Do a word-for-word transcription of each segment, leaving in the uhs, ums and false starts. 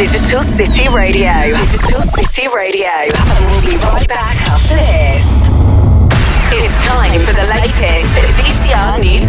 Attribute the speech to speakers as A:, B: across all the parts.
A: Digital City Radio. Digital City Radio. We'll be right back after this. It's time for the latest D C R News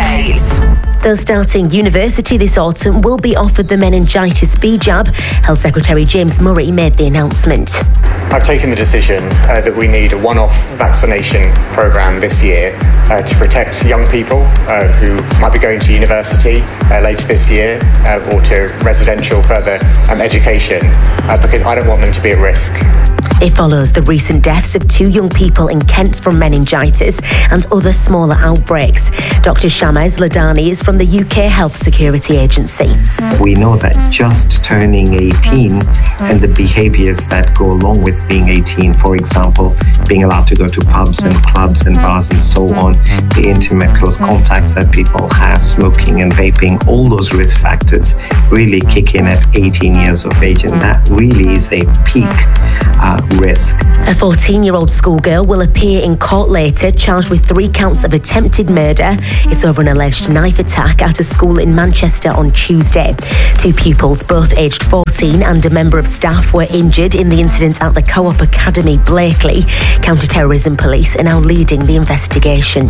A: Update.
B: Those starting university this autumn will be offered the meningitis B jab. Health Secretary James Murray made the announcement.
C: I've taken the decision uh, that we need a one-off vaccination programme this year uh, to protect young people uh, who might be going to university uh, later this year uh, or to residential further um, education uh, because I don't want them to be at risk.
B: It follows the recent deaths of two young people in Kent from meningitis and other smaller outbreaks. Doctor Shamez Ladani is from the U K Health Security Agency.
D: We know that just turning eighteen and the behaviours that go along with being eighteen, for example, being allowed to go to pubs and clubs and bars and so on, the intimate close contacts that people have, smoking and vaping, all those risk factors really kick in at eighteen years of age, and that really is a peak uh, risk.
B: A fourteen-year-old schoolgirl will appear in court later, charged with three counts of attempted murder. It's over an alleged knife attack at a school in Manchester on Tuesday. Two pupils, both aged fourteen, and a member of staff were injured in the incident at the Co-op Academy, Blakely. Counter-terrorism police are now leading the investigation.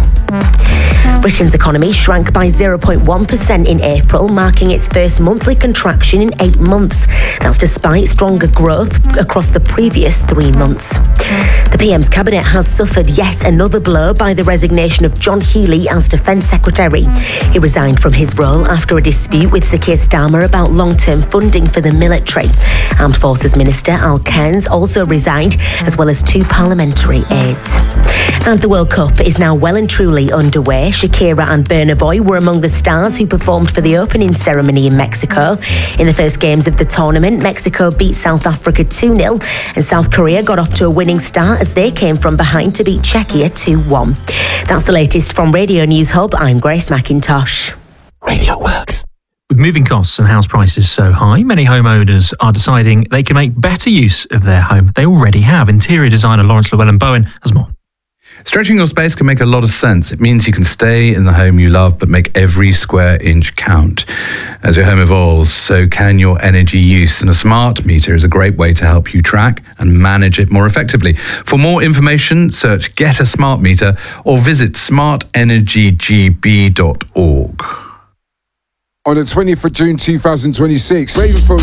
B: Britain's economy shrank by zero point one percent in April, marking its first monthly contraction in eight months. That's despite stronger growth across the previous three months. The P M's cabinet has suffered yet another blow by the resignation of John Healey as Defence Secretary. He resigned from his role after a dispute with Sir Keir Starmer about long-term funding for the military. Armed Forces Minister Al Cairns also resigned, as well as two parliamentary aides. And the World Cup is now well and truly underway. Shakira and Burna Boy were among the stars who performed for the opening ceremony in Mexico. In the first games of the tournament, Mexico beat South Africa two nil, and South Korea got off to a winning start as they came from behind to beat Czechia two one. That's the latest from Radio News Hub. I'm Grace McIntosh.
E: Radio Works. With moving costs and house prices so high, many homeowners are deciding they can make better use of their home they already have. Interior designer Lawrence Llewellyn-Bowen has more.
F: Stretching your space can make a lot of sense. It means you can stay in the home you love, but make every square inch count. As your home evolves, so can your energy use, and a smart meter is a great way to help you track and manage it more effectively. For more information, search Get a Smart Meter or visit smart energy g b dot org.
G: On the twentieth of June two thousand twenty-six, Ravenford